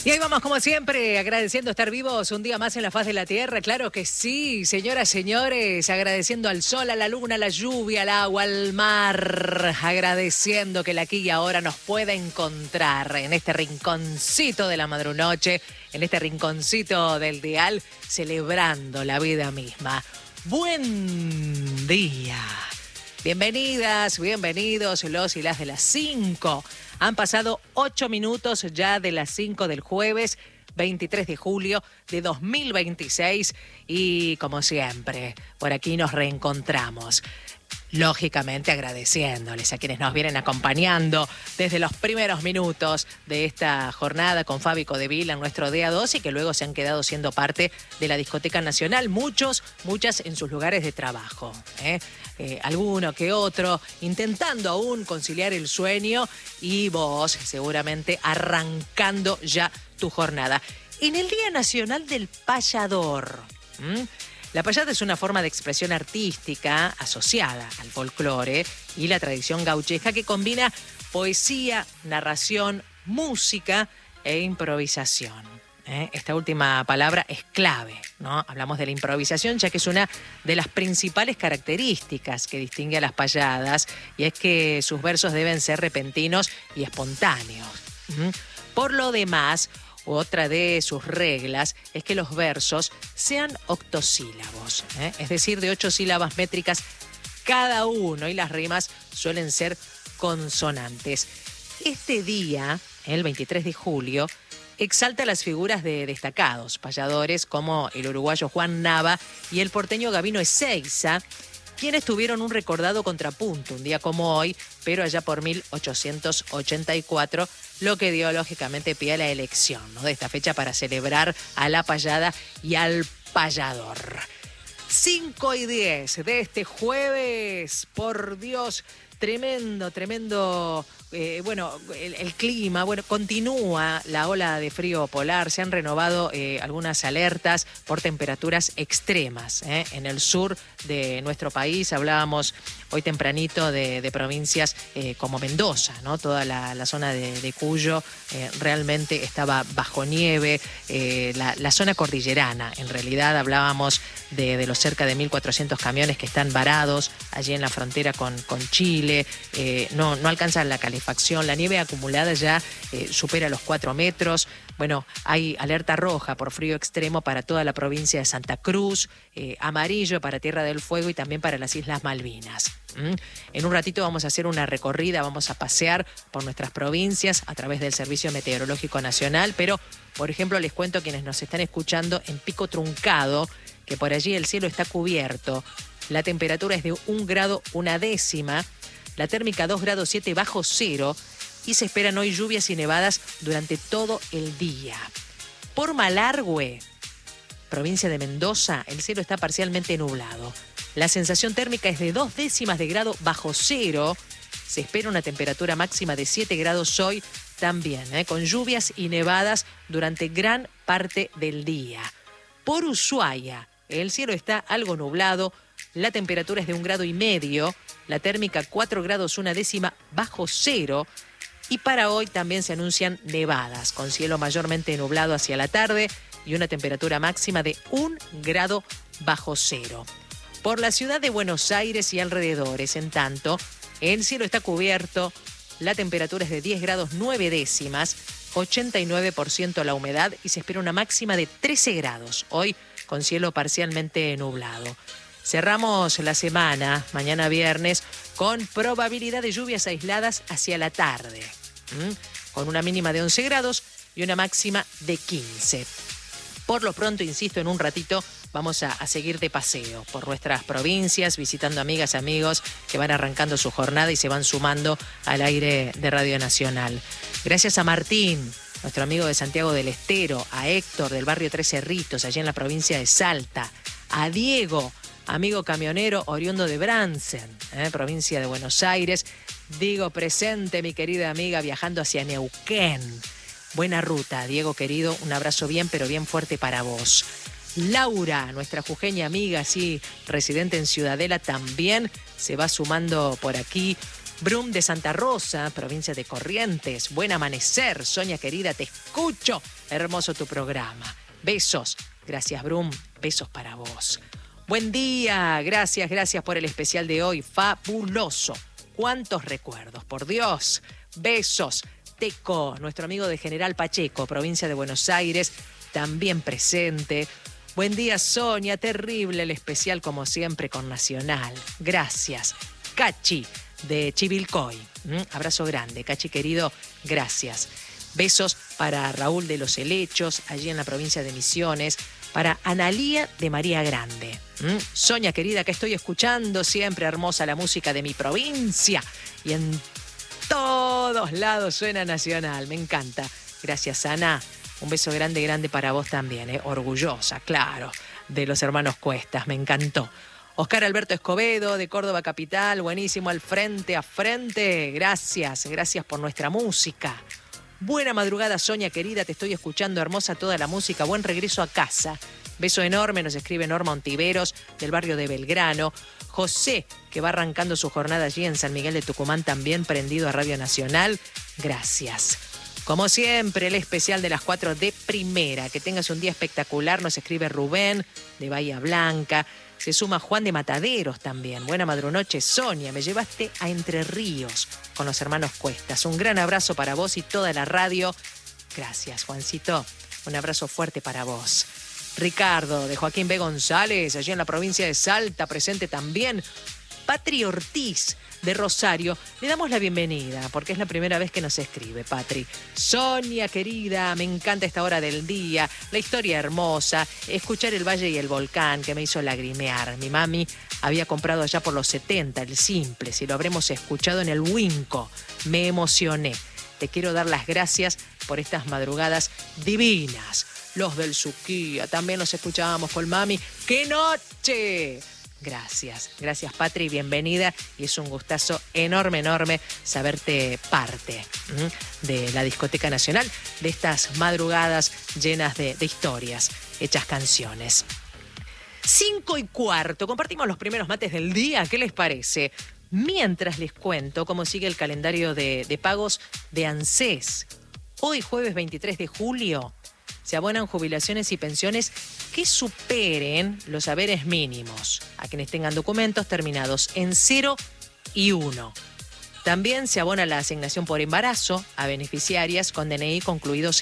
Y ahí vamos, como siempre, agradeciendo estar vivos un día más en la faz de la tierra. Claro que sí, señoras, señores, agradeciendo al sol, a la luna, a la lluvia, al agua, al mar, agradeciendo que el aquí y ahora nos pueda encontrar en este rinconcito de la madrunoche, en este rinconcito del dial, celebrando la vida misma. Buen día. Bienvenidas, bienvenidos los y las de las 5. Han pasado 8 minutos ya de las 5 del jueves 23 de julio de 2026 y como siempre, por aquí nos reencontramos. Lógicamente agradeciéndoles a quienes nos vienen acompañando desde los primeros minutos de esta jornada con Fabi Codevila en nuestro día 2 y que luego se han quedado siendo parte de la Discoteca Nacional, muchas en sus lugares de trabajo. Alguno que otro intentando aún conciliar el sueño y vos seguramente arrancando ya tu jornada. En el Día Nacional del Payador. La payada es una forma de expresión artística asociada al folclore y la tradición gaucheja que combina poesía, narración, música e improvisación. Esta última palabra es clave, ¿no? Hablamos de la improvisación ya que es una de las principales características que distingue a las payadas y es que sus versos deben ser repentinos y espontáneos. Por lo demás, otra de sus reglas es que los versos sean octosílabos, es decir, de 8 sílabas métricas cada uno y las rimas suelen ser consonantes. Este día, el 23 de julio, exalta las figuras de destacados payadores como el uruguayo Juan Nava y el porteño Gabino Ezeiza, quienes tuvieron un recordado contrapunto un día como hoy, pero allá por 1884, lo que dio lógicamente pie a la elección, ¿no?, de esta fecha para celebrar a la payada y al payador. 5:10 de este jueves, por Dios, tremendo. El clima, continúa la ola de frío polar. Se han renovado algunas alertas por temperaturas extremas en el sur de nuestro país. Hablábamos hoy tempranito de provincias como Mendoza, ¿no? Toda la zona de Cuyo realmente estaba bajo nieve. La zona cordillerana, en realidad, hablábamos de los cerca de 1.400 camiones que están varados allí en la frontera con Chile. No alcanzan la calefacción. La nieve acumulada ya supera los 4 metros. Bueno, hay alerta roja por frío extremo para toda la provincia de Santa Cruz, amarillo para Tierra del Fuego y también para las Islas Malvinas. En un ratito vamos a hacer una recorrida, vamos a pasear por nuestras provincias a través del Servicio Meteorológico Nacional, pero, por ejemplo, les cuento a quienes nos están escuchando en Pico Truncado, que por allí el cielo está cubierto, la temperatura es de 1 grado 1 décima, la térmica 2 grados 7 bajo cero y se esperan hoy lluvias y nevadas durante todo el día. Por Malargüe, provincia de Mendoza, el cielo está parcialmente nublado. La sensación térmica es de 2 décimas de grado bajo cero. Se espera una temperatura máxima de 7 grados hoy también, con lluvias y nevadas durante gran parte del día. Por Ushuaia, el cielo está algo nublado. La temperatura es de 1,5 grados, la térmica 4 grados 1 décima bajo cero. Y para hoy también se anuncian nevadas, con cielo mayormente nublado hacia la tarde y una temperatura máxima de 1 grado bajo cero. Por la ciudad de Buenos Aires y alrededores, en tanto, el cielo está cubierto, la temperatura es de 10 grados 9 décimas, 89% la humedad y se espera una máxima de 13 grados, hoy con cielo parcialmente nublado. Cerramos la semana, mañana viernes, con probabilidad de lluvias aisladas hacia la tarde, con una mínima de 11 grados y una máxima de 15. Por lo pronto, insisto, en un ratito vamos a seguir de paseo por nuestras provincias, visitando amigas, amigos que van arrancando su jornada y se van sumando al aire de Radio Nacional. Gracias a Martín, nuestro amigo de Santiago del Estero, a Héctor del barrio Tres Cerritos, allí en la provincia de Salta, a Diego, amigo camionero oriundo de Bransen, provincia de Buenos Aires. Digo presente, mi querida amiga, viajando hacia Neuquén. Buena ruta, Diego querido, un abrazo bien, pero bien fuerte para vos. Laura, nuestra jujeña amiga, sí, residente en Ciudadela, también se va sumando por aquí. Brum de Santa Rosa, provincia de Corrientes. Buen amanecer, Sonia querida, te escucho. Hermoso tu programa. Besos. Gracias, Brum. Besos para vos. Buen día. Gracias por el especial de hoy. Fabuloso. Cuántos recuerdos, por Dios. Besos. Teco, nuestro amigo de General Pacheco, provincia de Buenos Aires, también presente. Buen día, Sonia. Terrible el especial, como siempre, con Nacional. Gracias. Cachi, de Chivilcoy. Abrazo grande. Cachi, querido, gracias. Besos para Raúl de los Helechos, allí en la provincia de Misiones. Para Analía de María Grande. Sonia, querida, que estoy escuchando siempre hermosa la música de mi provincia. Y en todos lados suena Nacional. Me encanta. Gracias, Ana. Un beso grande para vos también. Orgullosa, claro, de los hermanos Cuestas. Me encantó. Oscar Alberto Escobedo, de Córdoba Capital. Buenísimo, al frente a frente. Gracias por nuestra música. Buena madrugada, Sonia querida, te estoy escuchando, hermosa toda la música. Buen regreso a casa. Beso enorme, nos escribe Norma Ontiveros, del barrio de Belgrano. José, que va arrancando su jornada allí en San Miguel de Tucumán, también prendido a Radio Nacional. Gracias. Como siempre, el especial de las 4 de primera. Que tengas un día espectacular, nos escribe Rubén, de Bahía Blanca. Se suma Juan de Mataderos también. Buena madrunoche, Sonia. Me llevaste a Entre Ríos con los hermanos Cuestas. Un gran abrazo para vos y toda la radio. Gracias, Juancito. Un abrazo fuerte para vos. Ricardo, de Joaquín B. González, allí en la provincia de Salta, presente también. Patri Ortiz, de Rosario. Le damos la bienvenida, porque es la primera vez que nos escribe, Patri. Sonia, querida, me encanta esta hora del día, la historia hermosa, escuchar el Valle y el Volcán, que me hizo lagrimear. Mi mami había comprado allá por los 70, el simple, si lo habremos escuchado en el Winco. Me emocioné. Te quiero dar las gracias por estas madrugadas divinas. Los del Suquía, también los escuchábamos con mami. ¡Qué noche! Gracias, Patri, bienvenida, y es un gustazo enorme saberte parte de la Discoteca Nacional, de estas madrugadas llenas de historias, hechas canciones. 5:15, compartimos los primeros mates del día, ¿qué les parece? Mientras les cuento cómo sigue el calendario de pagos de ANSES. Hoy, jueves 23 de julio, se abonan jubilaciones y pensiones que superen los haberes mínimos a quienes tengan documentos terminados en 0 y 1. También se abona la asignación por embarazo a beneficiarias con DNI concluidos